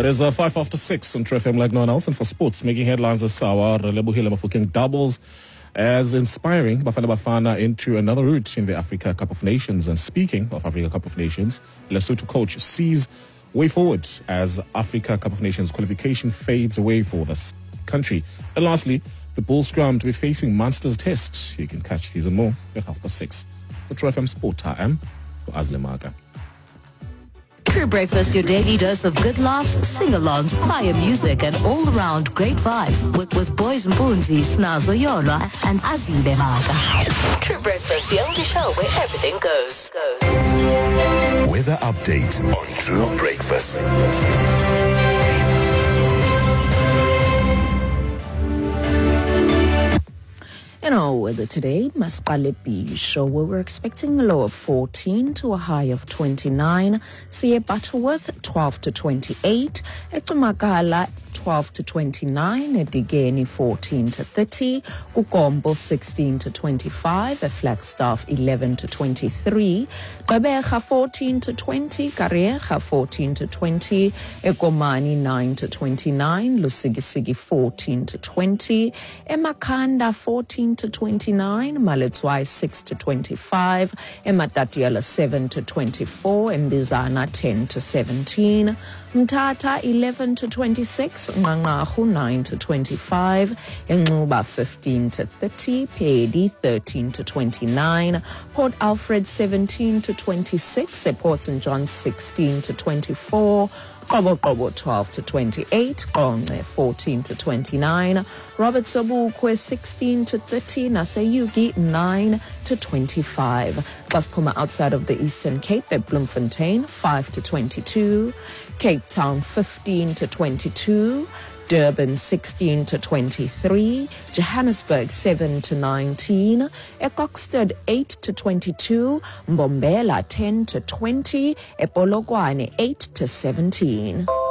It is 5 after 6 on True FM like no one else. And for sports, making headlines this hour, Relebohile Mafokeng doubles as inspiring Bafana Bafana into another route in the Africa Cup of Nations. And speaking of Africa Cup of Nations, Lesotho coach sees way forward as Africa Cup of Nations qualification fades away for this country. And lastly, the Bulls scrum to be facing Munster's test. You can catch these and more at 6:30 for True FM Sport Time. Azle Maga. True Breakfast, your daily dose of good laughs, sing-alongs, fire music, and all-around great vibes with Boys and Boonzi, Snazo Yola, and Azile Maga. True Breakfast, the only show where everything goes. Weather update on True Breakfast. In our weather today, Masqalepi show where we're expecting a low of 14 to a high of 29. See Butterworth 12 to 28. Etumakala 12 to 29, Edigeni 14 to 30, Kukombo 16 to 25, Flagstaff 11 to 23, Gqeberha 14 to 20, Kariega 14 to 20, Ekomani 9 to 29, Lusigisigi 14 to 20, Emakanda 14 to 29, Maletswai 6 to 25, Ematatiela 7 to 24, Mbizana 10 to 17, Mtata 11 to 26, Ngangahu 9 to 25, Enguba 15 to 30, Pedi 13 to 29, Port Alfred 17 to 26, Port St. John 16 to 24, Qobo 12 to 28, Qonce 14 to 29, Robert Sobukwe 16 to 30, Nasayugi 9 to 25. Puma outside of the Eastern Cape at Bloemfontein 5 to 22, Cape Town 15 to 22, Durban 16 to 23, Johannesburg 7 to 19, Ecoxtad 8 to 22, Mbombela 10 to 20, Epolokwane 8 to 17.